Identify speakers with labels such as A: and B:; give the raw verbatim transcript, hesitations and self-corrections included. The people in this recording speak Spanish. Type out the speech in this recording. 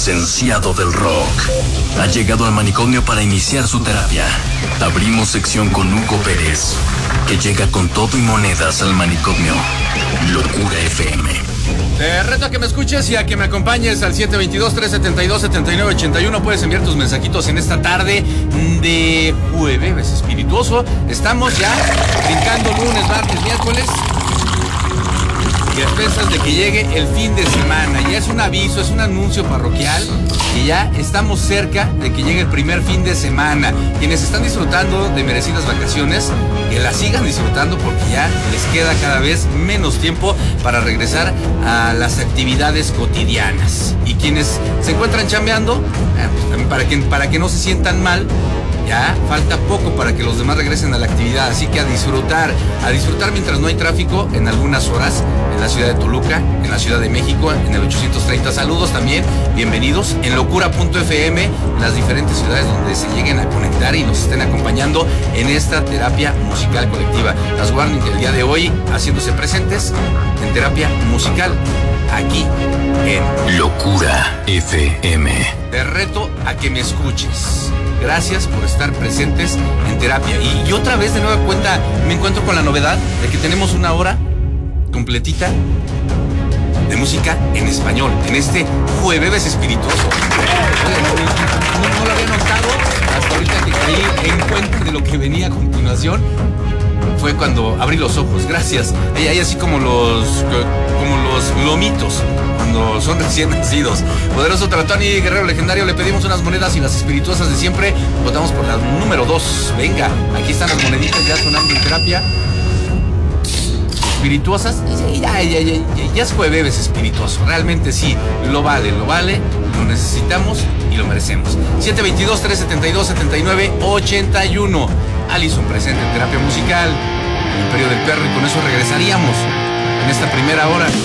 A: licenciado del rock, ha llegado al manicomio para iniciar su terapia. Abrimos sección con Hugo Pérez, que llega con todo y monedas al manicomio. Locura F M.
B: Te reto a que me escuches y a que me acompañes al siete dos dos, tres siete dos, siete nueve ocho uno. Puedes enviar tus mensajitos en esta tarde de jueves espirituoso. Estamos ya brincando lunes, martes, miércoles, y a expensas de que llegue el fin de semana. Ya es un aviso, es un anuncio parroquial que ya estamos cerca de que llegue el primer fin de semana. Quienes están disfrutando de merecidas vacaciones, que las sigan disfrutando, porque ya les queda cada vez menos tiempo para regresar a las actividades cotidianas. Y quienes se encuentran chambeando, eh, pues también para que, para que no se sientan mal, ya falta poco para que los demás regresen a la actividad, así que a disfrutar, a disfrutar mientras no hay tráfico en algunas horas en la ciudad de Toluca, en la Ciudad de México, en el ochocientos treinta. Saludos también, bienvenidos en locura punto f m, las diferentes ciudades donde se lleguen a conectar y nos estén acompañando en esta terapia musical colectiva. Las Warning el día de hoy haciéndose presentes en terapia musical aquí en
A: Locura F M.
B: Te reto a que me escuches. Gracias por estar presentes en terapia. Y, y otra vez, de nueva cuenta, me encuentro con la novedad de que tenemos una hora completita de música en español, en este jueves espirituoso. No, no, no lo había notado hasta ahorita que caí en cuenta de lo que venía a continuación. Fue cuando abrí los ojos. Gracias. Hay, hay así como los como los lomitos cuando son recién nacidos. Poderoso Tratoni, guerrero legendario, le pedimos unas monedas y las espirituosas de siempre. Votamos por la número dos. Venga, aquí están las moneditas ya sonando en terapia. Espirituosas. Ya, ya, ya, ya, ya es jueves espirituoso. Realmente sí, lo vale, lo vale, lo necesitamos y lo merecemos. siete dos dos, tres siete dos, siete nueve ocho uno. Alison presente en terapia musical, el Imperio del Perro, y con eso regresaríamos en esta primera hora.